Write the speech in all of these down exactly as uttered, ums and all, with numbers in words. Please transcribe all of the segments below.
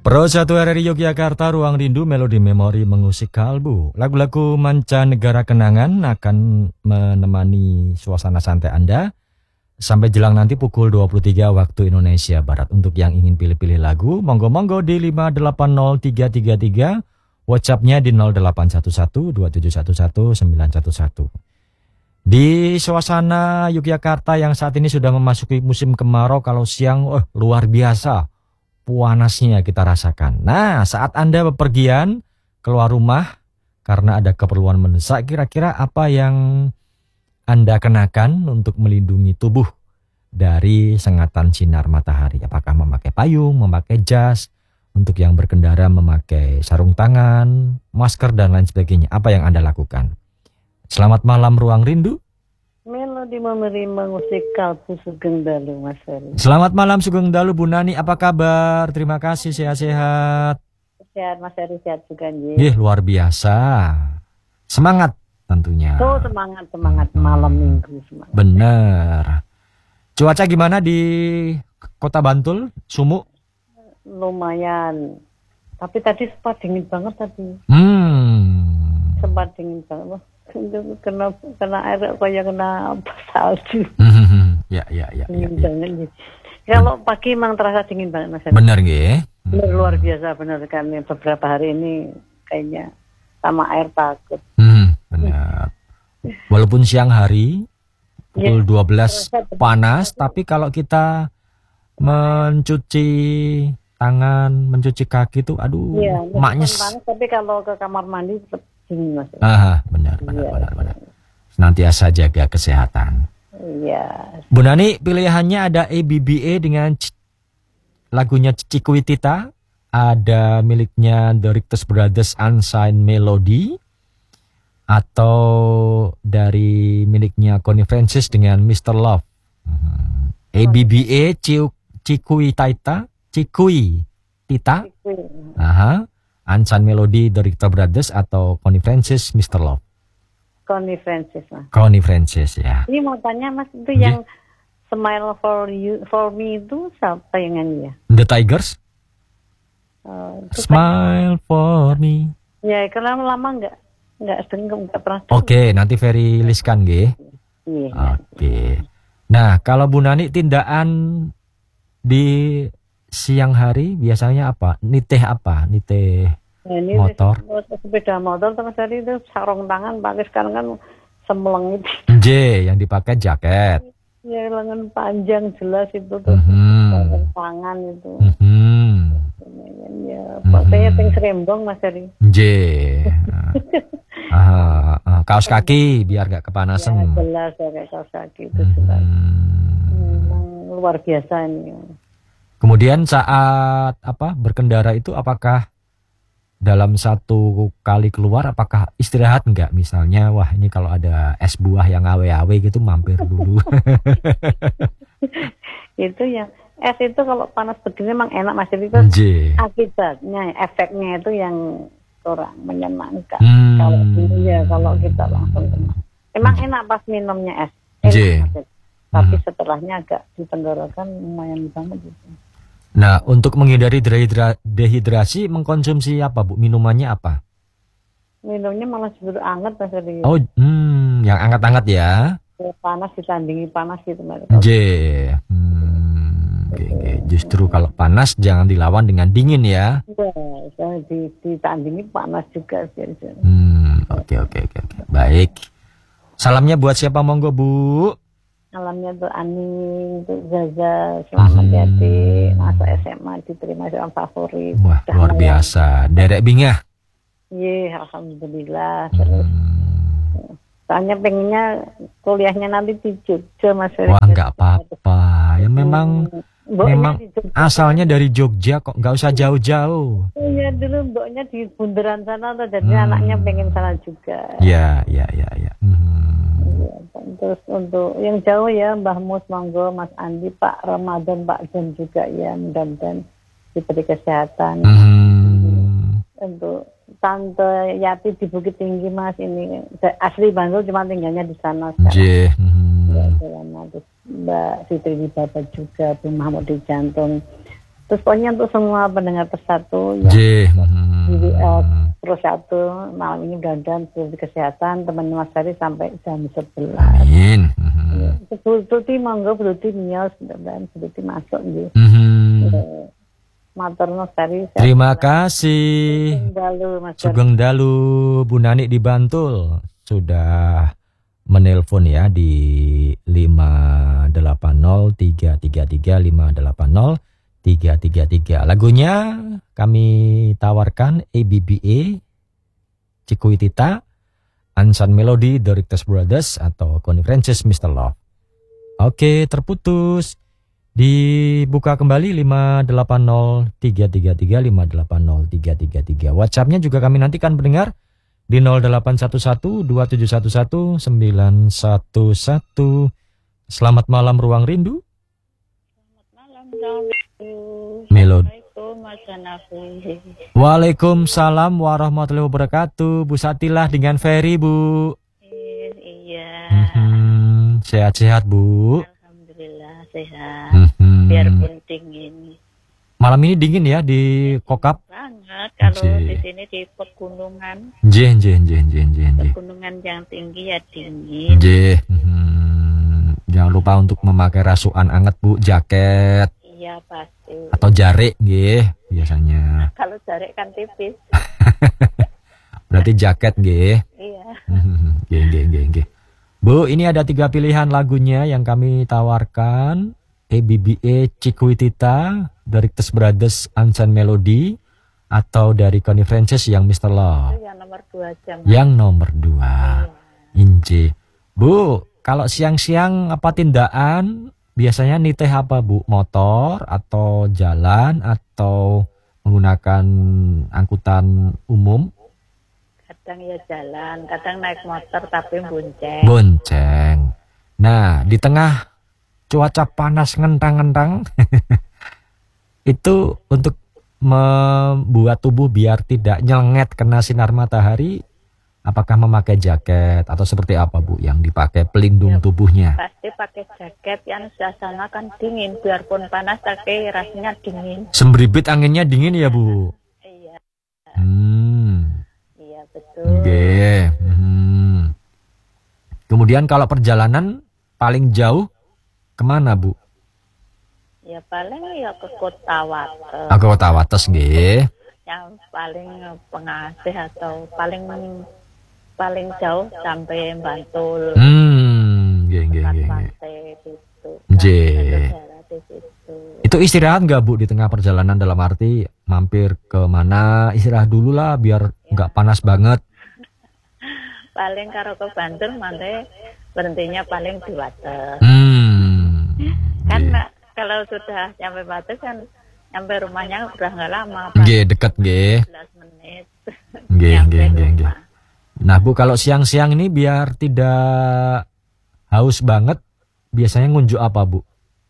Pro satu R R I Yogyakarta, Ruang Rindu, Melodi Memori mengusik kalbu. Lagu-lagu mancanegara kenangan akan menemani suasana santai Anda sampai jelang nanti pukul dua puluh tiga waktu Indonesia Barat. Untuk yang ingin pilih-pilih lagu, monggo-monggo di lima delapan nol tiga tiga tiga, WhatsApp-nya di nol delapan satu satu dua tujuh satu satu sembilan satu satu. Di suasana Yogyakarta yang saat ini sudah memasuki musim kemarau, kalau siang oh, luar biasa panasnya kita rasakan. Nah, saat Anda bepergian keluar rumah karena ada keperluan mendesak, kira-kira apa yang Anda kenakan untuk melindungi tubuh dari sengatan sinar matahari? Apakah memakai payung, memakai jas, untuk yang berkendara memakai sarung tangan, masker, dan lain sebagainya? Apa yang Anda lakukan? Selamat malam Ruang Rindu. Melodi Memori mengusik kalbu Sugeng Dalu, Mas Heri. Selamat malam Sugeng Dalu, Bu Nani, apa kabar? Terima kasih, sehat-sehat. Sehat, Mas Heri, sehat juga. Ih, luar biasa. Semangat tentunya. Oh, semangat, semangat hmm. malam minggu. Semangat. Bener. Cuaca gimana di Kota Bantul, Sumu? Lumayan. Tapi tadi sempat dingin banget tadi. Hmm. Sempat dingin banget. Kena kena air kayak kena salju. Ya, ya, ya. Dingin ya, banget. Ya. Kalau pagi memang terasa dingin banget, Mas. Bener nggih? Bener, luar biasa bener kan. Beberapa hari ini kayaknya sama air takut. Hmm, benar. Walaupun siang hari pukul ya, dua belas panas, tapi kalau kita mencuci tangan, mencuci kaki tuh aduh, ya, maknyes. Panas, tapi kalau ke kamar mandi tetap dingin, Mas. Aha, benar, benar, ya, benar, benar. Senantiasa jaga kesehatan. Iya. Bu Nani, pilihannya ada A B B A dengan c- lagunya Cikuitita, ada miliknya The Richter Brothers Unsigned Melody, atau dari miliknya Connie Francis dengan mister Love. Hmm. A B B A Cikuitita, Cikuitita, aha, Unsigned Melody The Richter Brothers, atau Connie Francis mister Love. Connie Francis, Mas. Connie Francis, ya. Ini mau tanya, Mas, itu yeah. yang Smile for You, for Me itu siapa yang nyanyi ya? The Tigers. Uh, Smile kan for Me. Ya, karena lama nggak nggak sengkem, nggak pernah. Oke, okay, nanti Ferry listkan, nggih. Iya. Oke. Okay. Nah, kalau Bu Nani tindakan di siang hari biasanya apa? Niteh apa? Niteh nah, ini motor. Sepeda motor terus tadi itu sarung tangan pakai, sekarang kan semleng itu. J yang dipakai jaket. Ya, lengan panjang jelas itu tuh. Mm-hmm. Lengan tangan itu. Mm-hmm. Ya, pakainya ting serembong, Mas Heri. J. ah, ah, kaos kaki biar nggak kepanasan. Ya, jelas ya, kayak kaos kaki itu jelas. Mm-hmm. Memang luar biasa ini. Kemudian saat apa berkendara itu, apakah dalam satu kali keluar apakah istirahat enggak? Misalnya, wah ini kalau ada es buah yang awe-awe gitu mampir dulu. Itu yang es itu kalau panas begini memang enak, Mas. Itu akibatnya, efeknya itu yang kurang menyenangkan. Hmm. Kalau ini ya kalau kita langsung kena. Emang enak pas minumnya es. Enak, tapi hmm. setelahnya agak ditenggorokan lumayan banget gitu. Nah, untuk menghindari dehidra- dehidrasi mengkonsumsi apa, Bu? Minumannya apa? Minumnya malah justru anget, Mas. Oh, hmm, yang anget-anget ya? Panas ditandingi panas gitu, Mas. J. Hmm, okay, okay. Justru kalau panas jangan dilawan dengan dingin ya? Ya, ditandingi panas juga. Hmm, oke, oke, oke. Baik. Salamnya buat siapa, monggo, Bu? Alamnya tuh Aning, tuh Zaza, selamat hmm. ya di masa S M A diterima seorang favorit. Wah, Dah luar biasa. Derek Bingah. Iya, alhamdulillah. Terus hmm. soalnya pengennya kuliahnya nanti di Jogja, Mas. Wah, nggak apa-apa. Ya memang hmm. memang asalnya dari Jogja kok, nggak usah jauh-jauh. Iya, dulu mboknya di bundaran sana tuh, jadi hmm. anaknya pengen sana juga. Ya, ya, ya, ya. Hmm. Terus untuk yang jauh ya, Mbah Mus, monggo, Mas Andi, Pak Ramadan, Pak Jan juga ya, mudah-mudahan diberi kesehatan. Hmm. Untuk Tante Yati di Bukit Tinggi, Mas, ini asli Bantul cuma tinggalnya di sana sekarang. Yeah. Hmm. Ya, terus Mbak Fitri di Babat juga, Bu Mahmud di Jantung, Terus pokoknya untuk semua pendengar Persatu ya. J. Jadi uh, terus satu malam ini mudah-mudahan kesehatan teman Mas Hari sampai jam sebelas. Amin. Ya. Beruti monggo beruti nios dan beruti masuk gitu. Ya. Matur Mas Hari. Terima kasih. Sugeng dalu Mas Hari. Sugeng dalu Bu Nani di Bantul sudah menelpon ya di lima delapan nol tiga tiga tiga lima delapan nol tiga tiga tiga. Lagunya kami tawarkan A B B A, Cikuitita, Ansan Melody, The Richter Brothers atau Connie Francis, mister Love. Oke, terputus. Dibuka kembali lima delapan nol tiga tiga tiga lima delapan nol tiga tiga tiga. WhatsApp-nya juga kami nantikan pendengar di nol delapan satu satu dua tujuh satu satu sembilan satu satu. Selamat malam Ruang Rindu. Selamat malam Melody. Assalamualaikum. Waalaikumsalam warahmatullahi wabarakatuh. Bu Satilah dengan Ferry, Bu. Iya. Hmm, sehat-sehat, Bu. Alhamdulillah sehat. Hmm. Biarpun dingin. Malam ini dingin ya di Kokap. Banget kalau J. di sini di pegunungan. J, J, J, J, J, J. Pegunungan yang tinggi ya dingin. J. Hmm. Jangan lupa untuk memakai rasukan anget, Bu, jaket. Iya pasti. Atau jarik, nggih, biasanya. Kalau jarik kan tipis. Berarti jaket, nggih. Iya. Nggih, nggih, nggih, nggih. Bu, ini ada tiga pilihan lagunya yang kami tawarkan. A B B A, Cikuitita, dari Richter Brothers, Ansan Melody, atau dari Connie Francis yang mister Love. Itu yang nomor dua jam. Yang nomor dua. Iya. Inje. Bu, kalau siang-siang apa tindakan? Biasanya niteh apa, Bu? Motor atau jalan atau menggunakan angkutan umum? Kadang ya jalan, kadang naik motor tapi bonceng. Bonceng. Nah, di tengah cuaca panas ngentang-ngentang itu untuk membuat tubuh biar tidak nyelenget kena sinar matahari, apakah memakai jaket atau seperti apa, Bu, yang dipakai pelindung Ya, tubuhnya? pasti pakai jaket yang suasana kan dingin, biarpun panas tapi rasanya dingin. Sembribit anginnya dingin ya, Bu? Iya. Hmm. Iya betul. Oke. Hmm. Kemudian kalau perjalanan paling jauh kemana, Bu? Ya paling ya ke Kota Wates. Aku Kota Wates, nggih. Yang paling pengasih atau paling paling jauh sampai Bantul. Hmm, nggih nggih nggih. Pantai itu. Nggih. Itu istirahat nggak, Bu, di tengah perjalanan, dalam arti mampir ke mana, istirahat dulu lah biar nggak panas banget. Paling kalau ke Bantul mantai berhentinya paling di Wates. Hmm. Kan nggih. kalau sudah nyampe Wates kan nyampe rumahnya udah nggak lama. Nggih, deket nggih. sebelas menit. Nggih, Nyampe nggih, nggih, nggih. rumah. Nah, Bu, kalau siang-siang ini biar tidak haus banget, biasanya ngunjuk apa, Bu?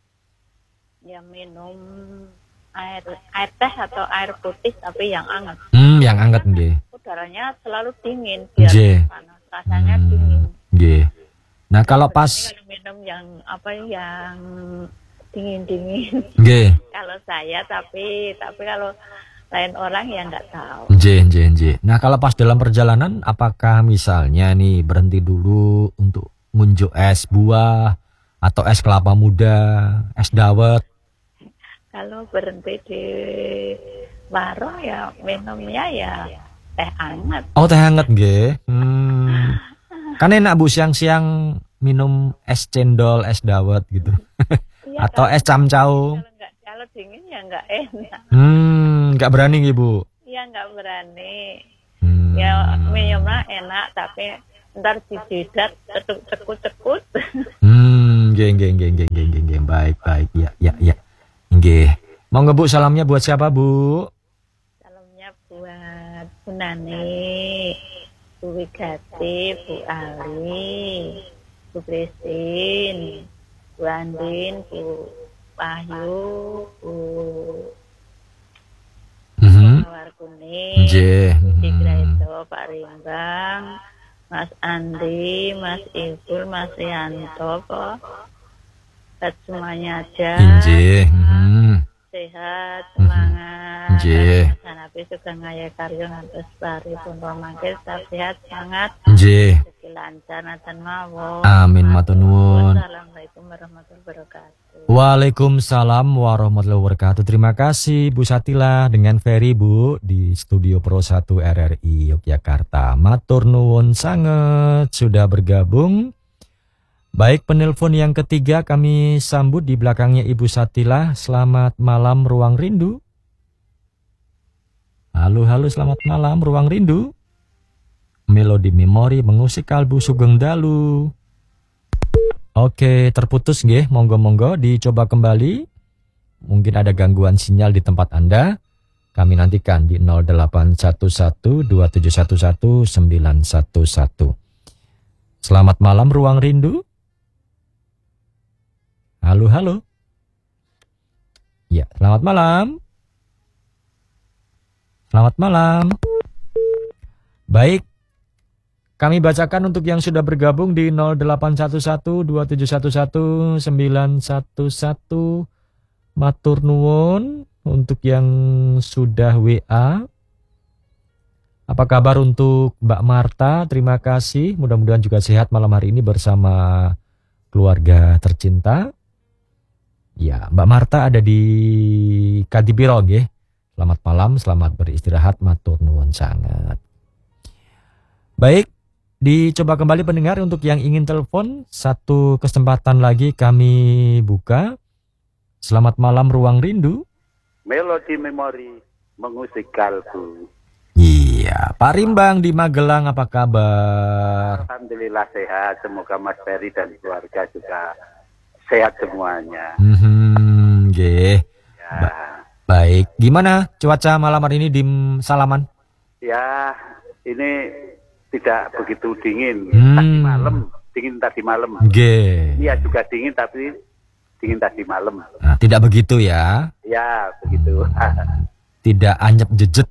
Ya minum air air teh atau air putih tapi yang hangat. Hmm, yang hangat nggih. Udaranya selalu dingin biar Nggih. panas, rasanya Hmm, dingin. nggih. Nah, kalau pas Kalau minum yang apa yang dingin-dingin. nggih. Kalau saya tapi tapi kalau lain orang ya nggak tahu. Nggih, nggih, nggih. Nah, kalau pas dalam perjalanan, apakah misalnya nih berhenti dulu untuk ngunjuk es buah atau es kelapa muda, es dawet? Kalau berhenti di warung ya minumnya ya teh hangat. Oh, teh hangat nggih. Hmm. Kan enak, Bu, siang-siang minum es cendol, es dawet gitu. Ya, Atau kalau, es camcau. kalau, nggak, kalau dingin ya nggak enak. Hmm, nggak berani nggih, Bu. Ya nggak berani. Hmm. Ya minumnya enak tapi ntar dijidat cekut-cekut. Hmm, nggih, nggih, nggih, nggih, nggih, nggih, nggih. Baik, baik. Ya, ya, ya. Nggih. Mau nge, Bu, salamnya buat siapa, Bu? Salamnya buat Bu Nani, Bu Wigati, Bu Ali, Bu Christine, Bu Andin, Bu Wahyu, Bu Mhm. Mawar Kuning, Nggih. Bu Tigra Mhm. itu, Pak Rimbang, Mas Andi, Mas Ibul, Mas Yanto, kok. Buat semuanya aja. Nggih. Mhm. sehat, semangat. Nggih. Sanapi juga ngaya karyo ngantos pari pun pamangke sehat, semangat. Nggih. Lancar dan mawon. Amin matur nuwun. Assalamualaikum warahmatullahi wabarakatuh. Waalaikumsalam warahmatullahi wabarakatuh. Terima kasih Bu Satila dengan Ferry Bu di Studio Pro satu R R I Yogyakarta. Matur nuwun sangat sudah bergabung. Baik, penelpon yang ketiga kami sambut di belakangnya Ibu Satila. Selamat malam Ruang Rindu. Halo, halo, selamat malam Ruang Rindu. Melodi memori mengusik kalbu Sugeng Dalu. Oke, terputus nggih, monggo-monggo dicoba kembali. Mungkin ada gangguan sinyal di tempat Anda. Kami nantikan di nol delapan satu satu dua tujuh satu satu sembilan satu satu. Selamat malam Ruang Rindu. Halo, halo. Ya, selamat malam. Selamat malam. Baik, kami bacakan untuk yang sudah bergabung di nol delapan satu satu dua tujuh satu satu sembilan satu satu. Matur nuwun untuk yang sudah W A. Apa kabar untuk Mbak Marta? Terima kasih. Mudah-mudahan juga sehat malam hari ini bersama keluarga tercinta. Ya, Mbak Marta ada di Kadipiro nggih. Selamat malam, selamat beristirahat, matur nuwun sangat. Baik, dicoba kembali pendengar untuk yang ingin telepon, satu kesempatan lagi kami buka. Selamat malam Ruang Rindu. Melodi memori mengusik kalbu. Iya, Pak Rimbang di Magelang apa kabar? Alhamdulillah sehat, semoga Mas Ferry dan keluarga juga sehat semuanya. Hmm, nggih. Ya. Ba- baik, gimana cuaca malam hari ini di Salaman? Ya, ini tidak begitu dingin. Hmm. Tadi malam, dingin tadi malam. Nggih. Iya juga dingin tapi dingin tadi malam. Nah, tidak begitu ya? Ya, begitu. Tidak anyep jejet.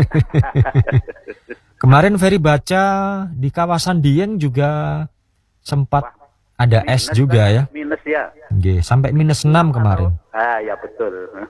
Kemarin Ferry baca di kawasan Dieng juga sempat Wah, ada es juga ya? Minus ya. Nggih, sampai minus enam kemarin. Ah, ya betul.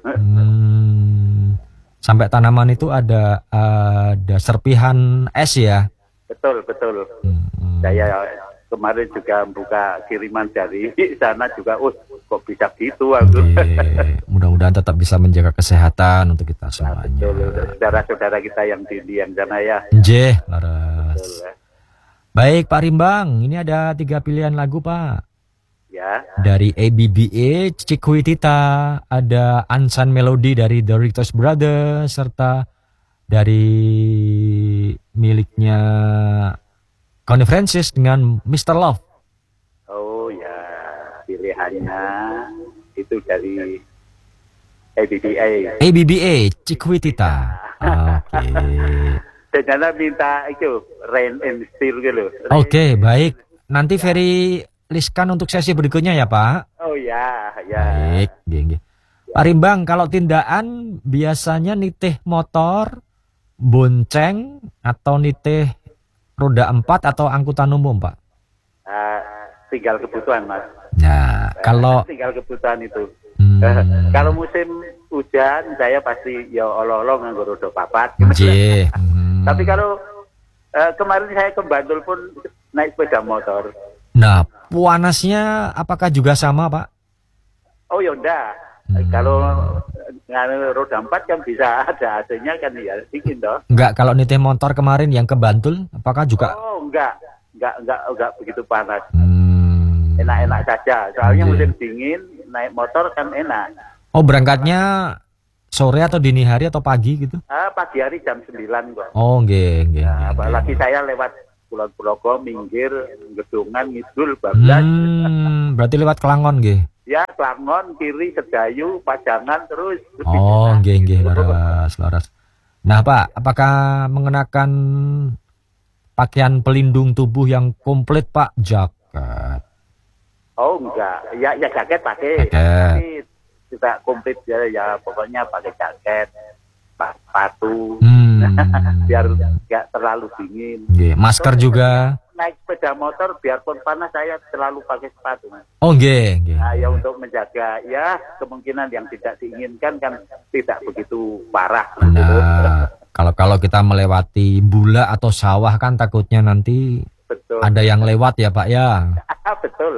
Hmm, sampai tanaman itu ada ada serpihan es ya? Betul, betul. Hmm. Saya kemarin juga buka kiriman dari sana juga, oh kok bisa gitu aku. Mudah-mudahan tetap bisa menjaga kesehatan untuk kita semuanya. Nah, betul, saudara-saudara kita yang di yang sana ya. Nggih, laras. Betul, ya. Baik Pak Rimbang, ini ada tiga pilihan lagu Pak. Ya. Dari A B B A, Cikuitita, ada Ansan Melody dari The Ritos Brothers, serta dari miliknya Connie Francis dengan mister Love. Oh ya, pilihannya itu dari A B B A. A B B A, Cikuitita. Oke. Ternyata minta itu Rain and Steel gitu. Oke, okay, baik. Nanti Ferry listkan untuk sesi berikutnya ya Pak. Oh ya, ya. Baik, gini. Pak Rimbang, kalau tindakan biasanya nitih motor, bonceng, atau nitih roda empat atau angkutan umum Pak? Uh, tinggal kebutuhan Mas. Nah, kalau tinggal kebutuhan itu. Hmm. Kalau musim hujan saya pasti ya olo-olo nganggo roda papat. Nggih. Hmm. Tapi kalau uh, kemarin saya ke Bantul pun naik sepeda motor. Nah, panasnya apakah juga sama Pak? Oh ya udah. Hmm. Kalau nganu roda empat kan bisa ada A C-nya kan ya dingin toh. Enggak, kalau nitih motor kemarin yang ke Bantul apakah juga? Oh, enggak. Enggak enggak enggak begitu panas. Hmm. Enak-enak saja. Soalnya okay. Musim dingin naik motor kan enak. Oh, berangkatnya sore atau dini hari atau pagi gitu? Ah, pagi hari jam sembilan kok. Oh, nggih, nggih. Nah, apalagi saya lewat Kulon Progo, minggir, Gedungan, Ngidul, Bablas. Hmm, berarti lewat Kelangon nggih. Ya, Kelangon, kiri, Sedayu, Pajangan terus. Oh, nggih, nggih, laras, laras. Nah, Pak, apakah mengenakan pakaian pelindung tubuh yang komplit, Pak? Jaket. Oh, enggak. Ya, ya jaket pakai. Jaket. Juga komplit ya, ya pokoknya pakai jaket, sepatu. Hmm. Biar enggak terlalu dingin. Nggih, masker terus, juga. naik sepeda motor biarpun panas saya selalu pakai sepatu. Oh nggih, nggih. Nah, ya untuk menjaga ya kemungkinan yang tidak diinginkan kan tidak begitu parah. Nah, kalau kalau kita melewati bula atau sawah kan takutnya nanti betul. Ada yang lewat ya Pak ya. Betul.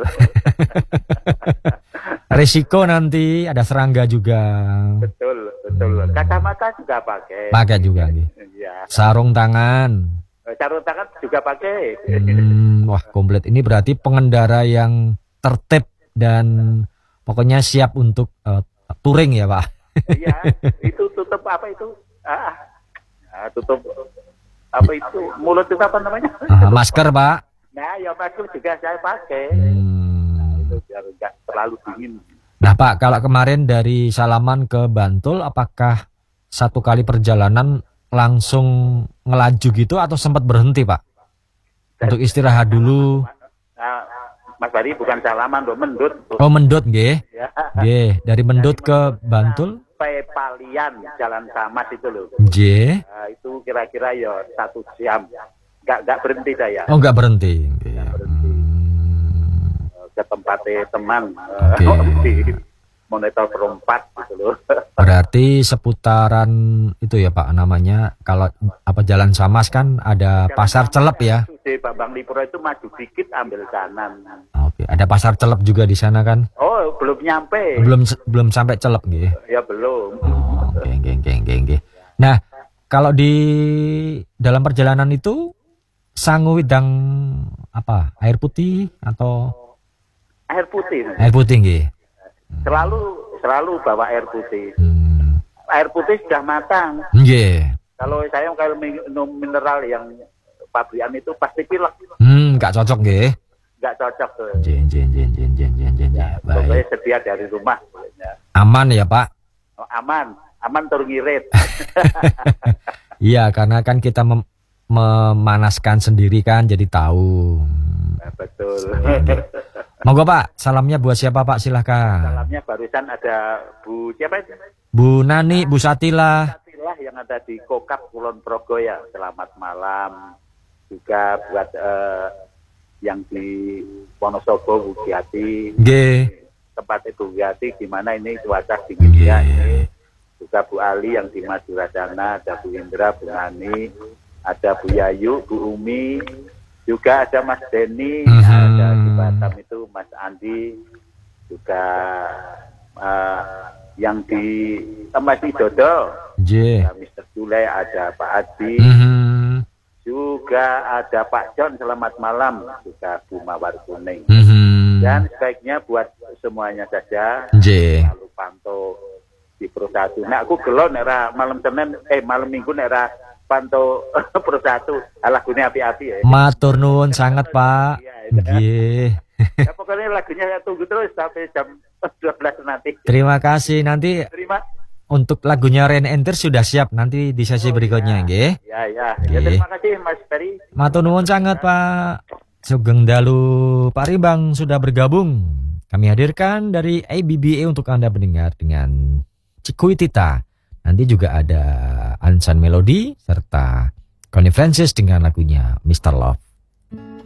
Risiko nanti ada serangga juga. Betul, betul. Kacamata juga pakai. Pakai juga nggih. Ya. Sarung tangan. Sarung tangan juga pakai. Hmm, wah komplit. Ini berarti pengendara yang tertib dan pokoknya siap untuk uh, touring ya Pak. Iya, itu tutup apa itu? Ah, ah, tutup apa itu? Mulut itu apa namanya? Ah, masker Pak. Nah, ya masker juga saya pakai. Hmm. Nah, itu biar nggak terlalu dingin. Nah Pak, kalau kemarin dari Salaman ke Bantul, apakah satu kali perjalanan langsung ngelaju gitu atau sempat berhenti Pak? Untuk istirahat dulu. Nah, Mas Bari bukan Salaman loh, Mendut. Oh Mendut nggih. Ya. Nggih, dari Mendut ke Bantul. Sampai Palian, Jalan Samas itu loh. Nggih. Nah, itu kira-kira ya satu jam. Nggak nggak berhenti saya. Oh nggak berhenti. Nggak berhenti. Hmm. Ke tempatnya teman. Okay. Monitor perempat gitu loh. Berarti seputaran itu ya Pak namanya, kalau apa Jalan Samas kan ada Jalan Pasar Celep ya. Di Bambang Lipuro itu maju dikit ambil kanan. Oke, ada Pasar Celep juga di sana kan? Oh, belum nyampe. Belum belum sampai Celep nggih. Ya belum. Oh, oke, oke, oke, oke. Nah, kalau di dalam perjalanan itu sangu widang apa? Air putih atau air putih? Air putih nggih. Selalu selalu bawa air putih. Hmm. Air putih sudah matang. Nggih. Kalau saya kalau minum mineral yang pabrikan itu pasti pilek. Hmm, nggak cocok nggih. Nggak cocok tuh. Jen jen jen jen jen jen jen. Ya, pokoknya sedia dari rumah. Aman ya Pak? Oh, aman, aman turun ngirit. Iya, karena kan kita mem memanaskan sendiri kan, jadi tahu. Ya, betul. Monggo Pak, salamnya buat siapa Pak? Silahkan. Salamnya barusan ada Bu siapa itu? Bu Nani, Bu Satila. Satila yang ada di Kokap Kulon Progo ya. Selamat malam. Juga buat uh, yang di Wonosobo Bu Giati. Nggih. Tempat itu Bu Giati gimana ini cuaca dingin ya ini. Juga Bu Ali yang di Madura sana, ada Bu Indra, Bu Nani, ada Bu Yayu, Bu Umi. Juga ada Mas Denny, mm-hmm. ada di Batam itu Mas Andi, juga uh, yang di uh, Mas Idodo, yeah. ada mister Sule, ada Pak Adi, mm-hmm. juga ada Pak John, selamat malam, juga Bu Mawar Kuning. Mm-hmm. Dan sebaiknya buat semuanya saja, yeah. lalu pantau di Persatu. Nah aku gelon era malam Senin, eh malam Minggu era pantau Persatu, lagunya api-api ya. Matur nuwun sangat Pak. Nggih. Ya, pokoknya lagunya saya tunggu terus sampai jam dua belas nanti. Terima kasih nanti. Terima. Untuk lagunya Rain Enter sudah siap nanti di sesi oh, berikutnya nggih. Ya ya. Ya terima kasih Mas Ferry. Matur nuwun sangat Pak. Sugeng dalu Pak Ribang sudah bergabung. Kami hadirkan dari A B B A untuk Anda mendengar dengan Cikuitita. Nanti juga ada Ansan Melody serta Connie Francis dengan lagunya mister Love.